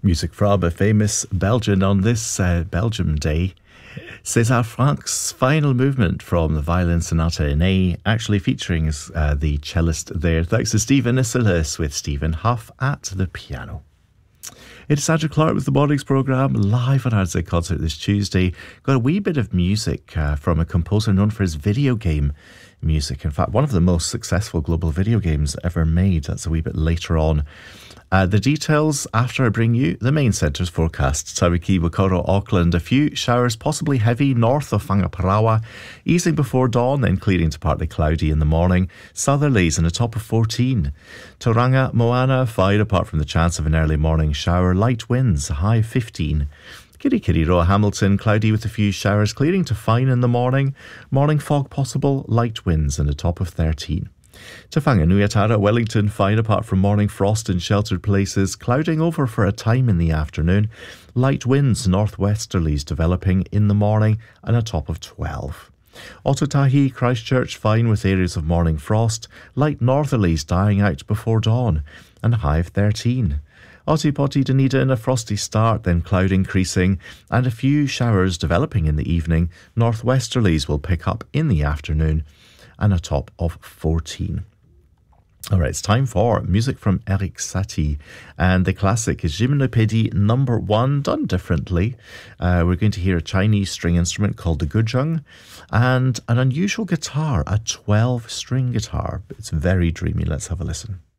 Music from a famous Belgian on this Belgium Day. César Franck's final movement from the Violin Sonata in A, actually featuring the cellist there. Thanks to Stephen Isilis with Stephen Huff at the piano. It's Andrew Clark with the Mornings programme, live on Ardside Concert this Tuesday. Got a wee bit of music from a composer known for his video game music. In fact, one of the most successful global video games ever made. That's a wee bit later on. The details after I bring you the main centre's forecast. Tauriki, Wakoro, Auckland, a few showers, possibly heavy north of Whangaparaoa, easing before dawn, then clearing to partly cloudy in the morning. Southerlies and a top of 14. Tauranga, Moana, 5 apart from the chance of an early morning shower. Light winds, a high of 15. Kirikiriroa, Hamilton, cloudy with a few showers, clearing to fine in the morning. Morning fog possible, light winds and a top of 13. Te Whanganuiatara, Wellington, fine apart from morning frost in sheltered places, clouding over for a time in the afternoon. Light winds, northwesterlies developing in the morning and a top of 12. Otautahi, Christchurch, fine with areas of morning frost. Light northerlies dying out before dawn and a high of 13. Otipoti, Dunedin, a frosty start, then cloud increasing and a few showers developing in the evening. Northwesterlies will pick up in the afternoon and a top of 14. All right, it's time for music from Erik Satie, and the classic is Gymnopédie No. 1, done differently. We're going to hear a Chinese string instrument called the guzheng and an unusual guitar, a 12-string guitar. It's very dreamy. Let's have a listen.